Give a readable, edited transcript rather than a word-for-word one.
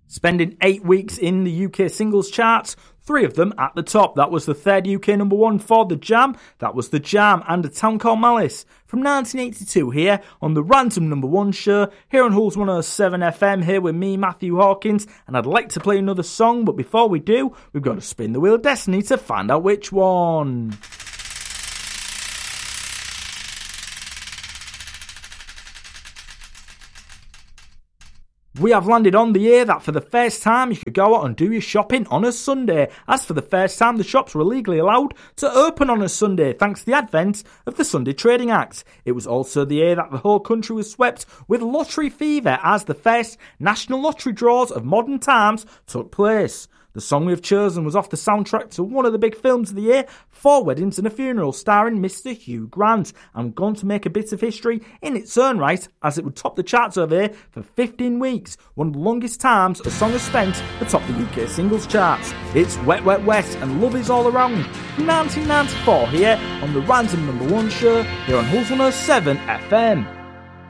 Spending 8 weeks in the UK singles charts, 3 of them at the top. That was the third UK number 1 for The Jam. That was The Jam and A Town Called Malice from 1982 here on the Random Number 1 show here on Hulls 107 FM here with me, Matthew Hawkins, and I'd like to play another song, but before we do, we've got to spin the Wheel of Destiny to find out which one. We have landed on the year that for the first time you could go out and do your shopping on a Sunday, as for the first time the shops were legally allowed to open on a Sunday thanks to the advent of the Sunday Trading Act. It was also the year that the whole country was swept with lottery fever as the first national lottery draws of modern times took place. The song we have chosen was off the soundtrack to one of the big films of the year, Four Weddings and a Funeral, starring Mr. Hugh Grant, and gone to make a bit of history in its own right, as it would top the charts over here for 15 weeks, one of the longest times a song has spent atop the UK singles charts. It's Wet Wet Wet and Love Is All Around from 1994 here on the Random Number 1 show here on Hulls 107 FM.